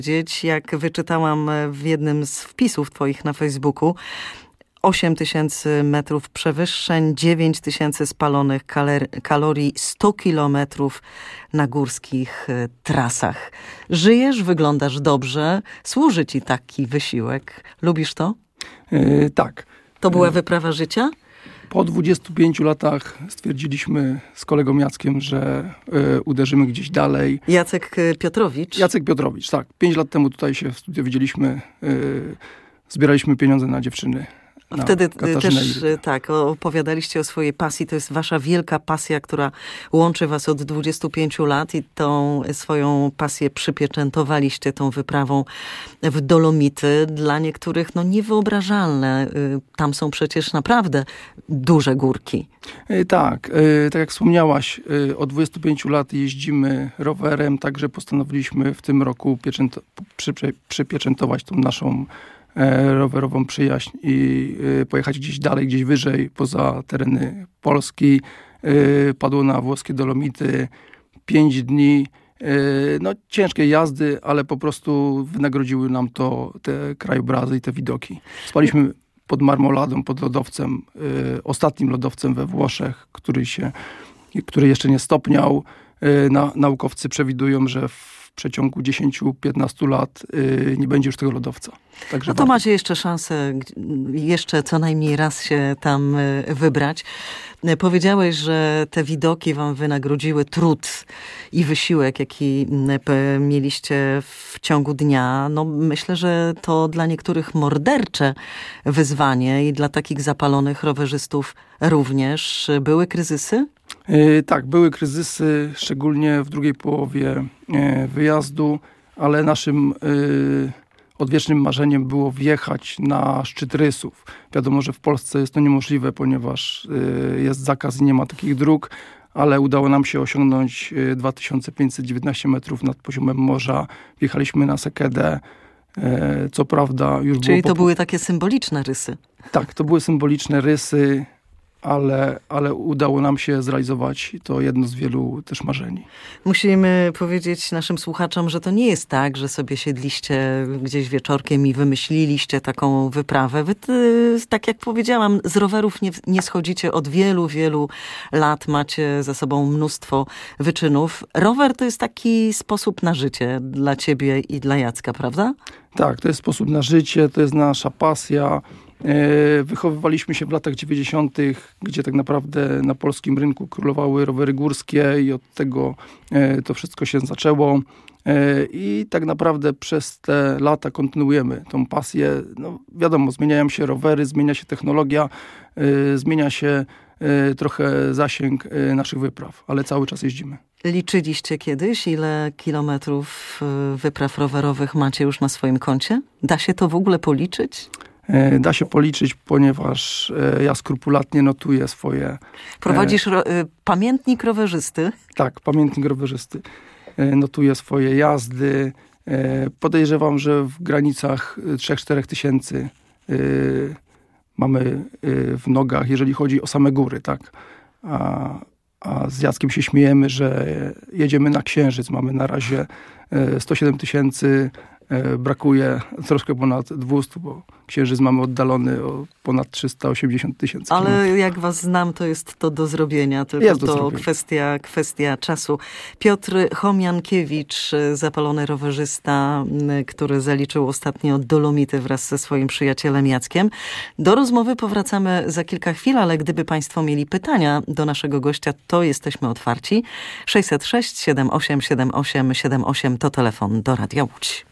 Jak wyczytałam w jednym z wpisów twoich na Facebooku, 8000 metrów przewyższeń, 9000 spalonych kalorii, 100 kilometrów na górskich trasach. Żyjesz, wyglądasz dobrze, służy ci taki wysiłek. Lubisz to? Tak. To była wyprawa życia? Po 25 latach stwierdziliśmy z kolegą Jackiem, że uderzymy gdzieś dalej. Jacek Piotrowicz, tak. 5 lat temu tutaj się w studiu widzieliśmy, zbieraliśmy pieniądze na dziewczyny. Wtedy też opowiadaliście o swojej pasji. To jest wasza wielka pasja, która łączy was od 25 lat i tą swoją pasję przypieczętowaliście tą wyprawą w Dolomity. Dla niektórych niewyobrażalne. Tam są przecież naprawdę duże górki. Tak jak wspomniałaś, od 25 lat jeździmy rowerem, także postanowiliśmy w tym roku przypieczętować tą naszą rowerową przyjaźń i pojechać gdzieś dalej, gdzieś wyżej, poza tereny Polski. Padło na włoskie Dolomity 5 dni. Ciężkiej jazdy, ale po prostu wynagrodziły nam to te krajobrazy i te widoki. Spaliśmy pod marmoladą, pod lodowcem, ostatnim lodowcem we Włoszech, który jeszcze nie stopniał. Naukowcy przewidują, że w przeciągu 10-15 lat nie będzie już tego lodowca. Także to macie jeszcze szansę, jeszcze co najmniej raz się tam wybrać. Powiedziałeś, że te widoki wam wynagrodziły trud i wysiłek, jaki mieliście w ciągu dnia. Myślę, że to dla niektórych mordercze wyzwanie i dla takich zapalonych rowerzystów również. Były kryzysy? Tak, były kryzysy, szczególnie w drugiej połowie wyjazdu, ale naszym odwiecznym marzeniem było wjechać na szczyt Rysów. Wiadomo, że w Polsce jest to niemożliwe, ponieważ jest zakaz i nie ma takich dróg, ale udało nam się osiągnąć 2519 metrów nad poziomem morza. Wjechaliśmy na Sekedę. Co prawda już było... Czyli to były takie symboliczne rysy. Tak, to były symboliczne rysy, ale udało nam się zrealizować to jedno z wielu też marzeń. Musimy powiedzieć naszym słuchaczom, że to nie jest tak, że sobie siedliście gdzieś wieczorkiem i wymyśliliście taką wyprawę. Wy, tak jak powiedziałam, z rowerów nie schodzicie od wielu, wielu lat. Macie za sobą mnóstwo wyczynów. Rower to jest taki sposób na życie dla ciebie i dla Jacka, prawda? Tak, to jest sposób na życie, to jest nasza pasja. Wychowywaliśmy się w latach 90., gdzie tak naprawdę na polskim rynku królowały rowery górskie i od tego to wszystko się zaczęło. I tak naprawdę przez te lata kontynuujemy tą pasję. Wiadomo, zmieniają się rowery, zmienia się technologia, zmienia się trochę zasięg naszych wypraw, ale cały czas jeździmy. Liczyliście kiedyś, ile kilometrów wypraw rowerowych macie już na swoim koncie? Da się to w ogóle policzyć? Da się policzyć, ponieważ ja skrupulatnie notuję swoje... Prowadzisz pamiętnik rowerzysty? Tak, pamiętnik rowerzysty. Notuję swoje jazdy. Podejrzewam, że w granicach 3-4 tysięcy mamy w nogach, jeżeli chodzi o same góry, tak? A z Jackiem się śmiejemy, że jedziemy na Księżyc. Mamy na razie 107 tysięcy. Brakuje troszkę ponad 200, bo Księżyc mamy oddalony o ponad 380 tysięcy. Ale jak was znam, to jest to do zrobienia, tylko to kwestia czasu. Piotr Chomiankiewicz, zapalony rowerzysta, który zaliczył ostatnio Dolomity wraz ze swoim przyjacielem Jackiem. Do rozmowy powracamy za kilka chwil, ale gdyby państwo mieli pytania do naszego gościa, to jesteśmy otwarci. 606 78 78 78 to telefon do Radia Łódź.